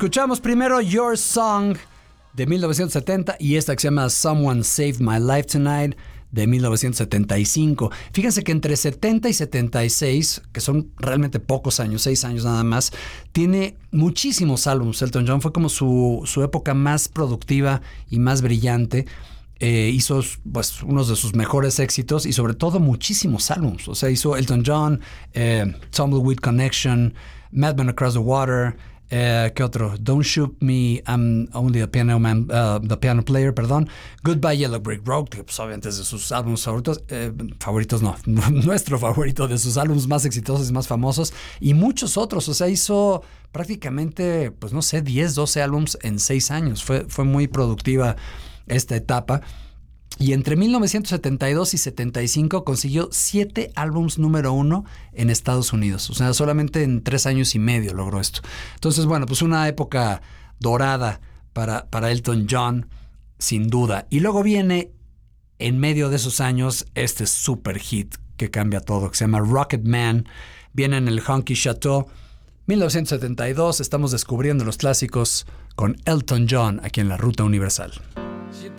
escuchamos primero Your Song de 1970 y esta que se llama Someone Saved My Life Tonight de 1975. Fíjense que entre 70 y 76, que son realmente pocos años, 6 años nada más, tiene muchísimos álbumes. Elton John fue como su época más productiva y más brillante. Hizo pues unos de sus mejores éxitos y sobre todo muchísimos álbumes. O sea, hizo Elton John, Tumbleweed Connection, Madman Across the Water, ¿qué otro? Don't Shoot Me, I'm Only the Piano Man, the Piano Player, perdón. Goodbye Yellow Brick Road, que pues, obviamente es de sus álbumes favoritos, nuestro favorito, de sus álbumes más exitosos y más famosos, y muchos otros. O sea, hizo prácticamente, pues no sé, 10, 12 álbumes en 6 años. Fue muy productiva esta etapa. Y entre 1972 y 75 consiguió 7 álbumes número 1 en Estados Unidos. O sea, solamente en 3 años y medio logró esto. Entonces, bueno, pues una época dorada para Elton John, sin duda. Y luego viene, en medio de esos años, este super hit que cambia todo, que se llama Rocket Man. Viene en el Honky Chateau. 1972, estamos descubriendo los clásicos con Elton John aquí en la Ruta Universal.